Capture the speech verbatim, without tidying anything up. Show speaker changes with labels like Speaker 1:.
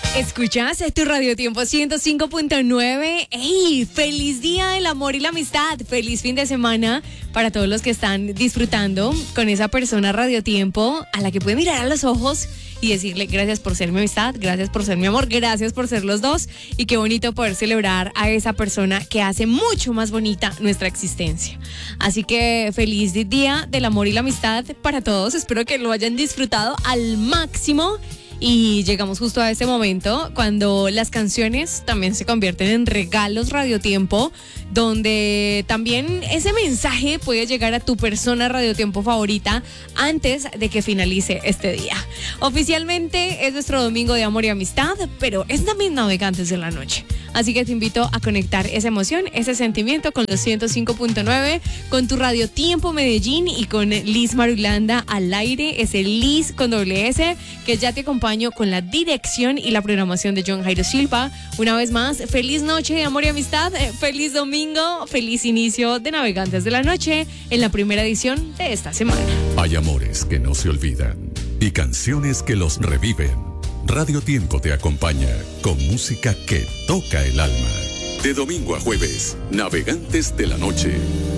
Speaker 1: Escuchas tu Radio Tiempo ciento cinco punto nueve. ¡Ey! ¡Feliz Día del Amor y la Amistad! ¡Feliz fin de semana para todos los que están disfrutando con esa persona Radio Tiempo a la que puede mirar a los ojos y decirle gracias por ser mi amistad, gracias por ser mi amor, gracias por ser los dos. Y qué bonito poder celebrar a esa persona que hace mucho más bonita nuestra existencia. Así que feliz Día del Amor y la Amistad para todos. Espero que lo hayan disfrutado al máximo. Y llegamos justo a este momento cuando las canciones también se convierten en regalos Radiotiempo, donde también ese mensaje puede llegar a tu persona Radiotiempo favorita antes de que finalice este día. Oficialmente es nuestro domingo de amor y amistad, pero es también Navegantes de la Noche. Así que te invito a conectar esa emoción, ese sentimiento con los ciento cinco punto nueve, con tu Radio Tiempo Medellín y con Liz Marulanda al aire. Es el Liz con doble S, que ya te acompaño con la dirección y la programación de John Jairo Silva. Una vez más, feliz noche de amor y amistad, feliz domingo, feliz inicio de Navegantes de la Noche en la primera edición de esta semana.
Speaker 2: Hay amores que no se olvidan y canciones que los reviven. Radio Tiempo te acompaña con música que toca el alma. De domingo a jueves, Navegantes de la Noche.